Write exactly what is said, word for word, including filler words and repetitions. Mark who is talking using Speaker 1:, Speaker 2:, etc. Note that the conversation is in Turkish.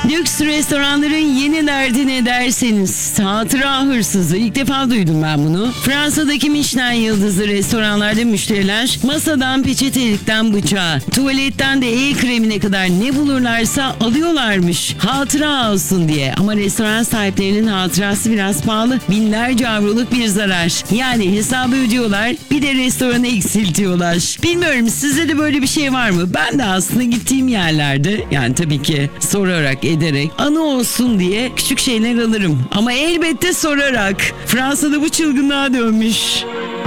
Speaker 1: Lüks restoranların yeni derdi ne derseniz, hatıra hırsızlığı. İlk defa duydum ben bunu. Fransa'daki Michelin yıldızlı restoranlarda müşteriler masadan peçetelikten bıçağa, tuvaletten de el kremine kadar ne bulurlarsa alıyorlarmış. Hatıra olsun diye. Ama restoran sahiplerinin hatırası biraz pahalı. Binlerce avroluk bir zarar. Yani hesabı ödüyorlar, bir de restoranı eksiltiyorlar. Bilmiyorum, sizde de böyle bir şey var mı? Ben de aslında gittiğim yerlerde, yani tabii ki sorarak ederek, anı olsun diye küçük şeyler alırım. Ama elbette sorarak. Fransa'da bu çılgınlığa dönmüş.